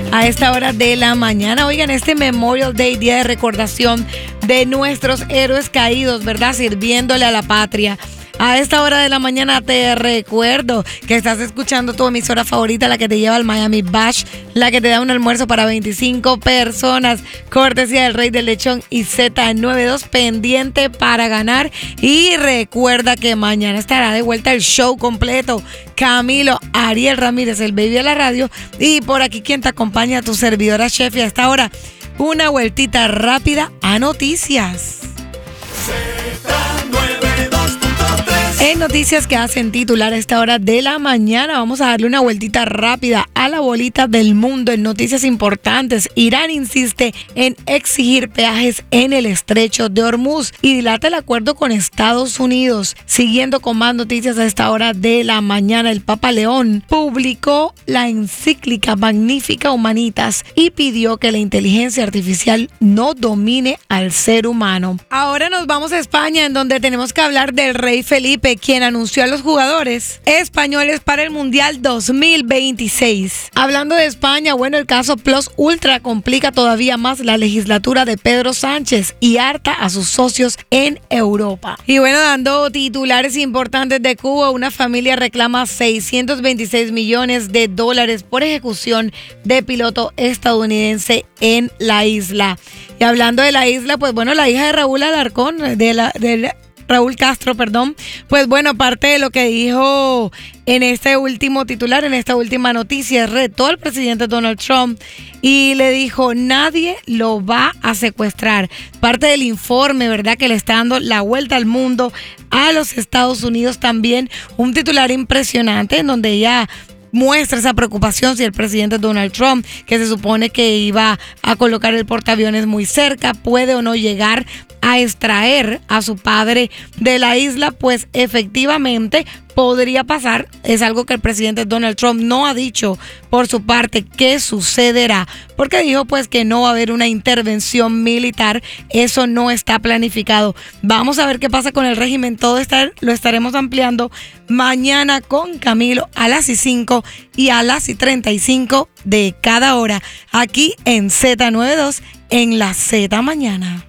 a esta hora de la mañana. Oigan, este Memorial Day, día de recordación de nuestros héroes caídos, ¿verdad? Sirviéndole a la patria. A esta hora de la mañana te recuerdo que estás escuchando tu emisora favorita, la que te lleva al Miami Bash, la que te da un almuerzo para 25 personas, cortesía del Rey del Lechón y Z92, pendiente para ganar. Y recuerda que mañana estará de vuelta el show completo. Camilo Ariel Ramírez, el baby de la radio, y por aquí quien te acompaña, tu servidora chef. Y a esta hora, una vueltita rápida a noticias. En noticias que hacen titular a esta hora de la mañana, vamos a darle una vueltita rápida a la bolita del mundo. En noticias importantes, Irán insiste en exigir peajes en el estrecho de Hormuz y dilata el acuerdo con Estados Unidos. Siguiendo con más noticias a esta hora de la mañana, el Papa León publicó la encíclica Magnificat Humanitas y pidió que la inteligencia artificial no domine al ser humano. Ahora nos vamos a España, en donde tenemos que hablar del rey Felipe, quien anunció a los jugadores españoles para el Mundial 2026. Hablando de España, bueno, el caso Plus Ultra complica todavía más la legislatura de Pedro Sánchez y harta a sus socios en Europa. Y bueno, dando titulares importantes de Cuba, una familia reclama $626 millones por ejecución de piloto estadounidense en la isla. Y hablando de la isla, pues bueno, la hija de Raúl Alarcón, Raúl Castro, pues bueno, parte de lo que dijo en este último titular, en esta última noticia, retó al presidente Donald Trump y le dijo: nadie lo va a secuestrar. Parte del informe, ¿verdad?, que le está dando la vuelta al mundo, a los Estados Unidos también, un titular impresionante en donde ella muestra esa preocupación si el presidente Donald Trump, que se supone que iba a colocar el portaaviones muy cerca, puede o no llegar a extraer a su padre de la isla. Pues efectivamente podría pasar. Es algo que el presidente Donald Trump no ha dicho por su parte qué sucederá, porque dijo pues que no va a haber una intervención militar. Eso no está planificado. Vamos a ver qué pasa con el régimen. Todo lo estaremos ampliando mañana con Camilo a las 5 y a las 35 de cada hora, aquí en Z92 en la Z Mañana.